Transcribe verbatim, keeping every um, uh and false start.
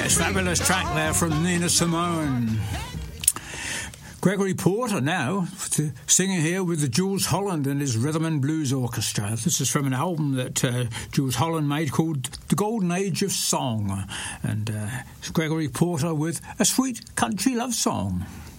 Yes, fabulous track there from Nina Simone. Gregory Porter now singing here with the Jules Holland and his Rhythm and Blues Orchestra. This is from an album that uh, Jules Holland made called The Golden Age of Song. And uh, Gregory Porter with A Sweet Country Love Song.